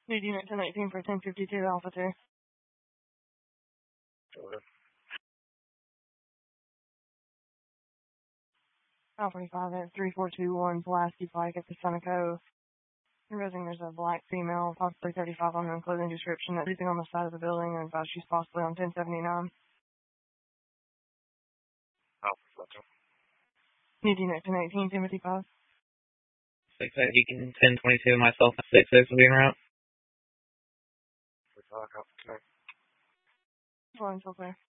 Need unit 1018 for 1052 Alpha 2. Alpha 5 at 3421 Pulaski Pike at the Santa Cove. Realizing there's a black female, possibly 35 on her clothing description, that's sleeping on the side of the building and advised she's possibly on 1079. Alpha 7. Need unit 1018, Timothy 5. 6 Beacon 1022, myself at 6 will be en route. We talk Alpha 2. Flying so clear.